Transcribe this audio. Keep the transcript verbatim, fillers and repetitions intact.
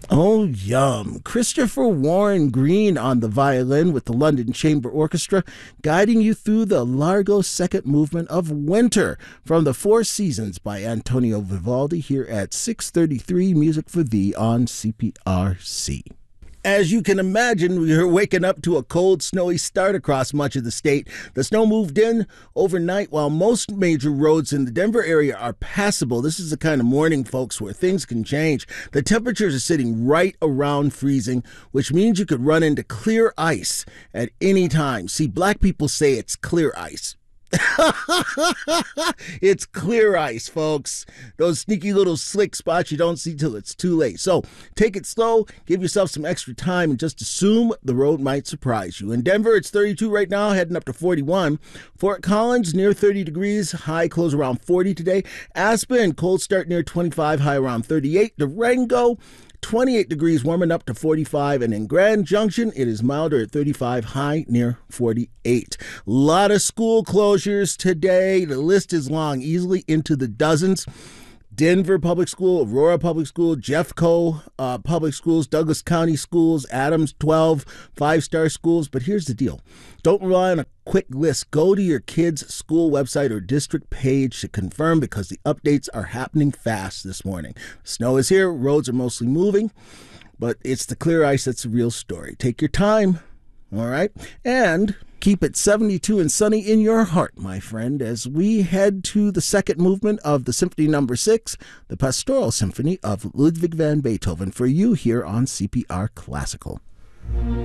Oh, yum. Christopher Warren Green on the violin with the London Chamber Orchestra, guiding you through the Largo second movement of Winter from the Four Seasons by Antonio Vivaldi here at six thirty-three Music for Thee on C P R C. As you can imagine, we are waking up to a cold, snowy start across much of the state. The snow moved in overnight while most major roads in the Denver area are passable. This is the kind of morning, folks, where things can change. The temperatures are sitting right around freezing, which means you could run into clear ice at any time. See, black people say it's clear ice. It's clear ice, folks. Those sneaky little slick spots you don't see till it's too late. So take it slow, give yourself some extra time, and just assume the road might surprise you. In Denver, it's thirty-two right now, heading up to forty-one. Fort Collins, near thirty degrees, high close around forty today. Aspen, cold start near twenty-five, high around thirty-eight. Durango, twenty-eight degrees, warming up to forty-five. And in Grand Junction, it is milder at thirty-five, high near forty-eight. A lot of school closures today. The list is long, easily into the dozens. Denver Public School, Aurora Public School, Jeffco uh, Public Schools, Douglas County Schools, Adams twelve, five-star schools. But here's the deal. Don't rely on a quick list. Go to your kid's school website or district page to confirm, because the updates are happening fast this morning. Snow is here. Roads are mostly moving, but it's the clear ice that's the real story. Take your time, all right? And keep it seventy-two and sunny in your heart, my friend, as we head to the second movement of the Symphony Number Six, the Pastoral Symphony of Ludwig van Beethoven, for you here on C P R Classical.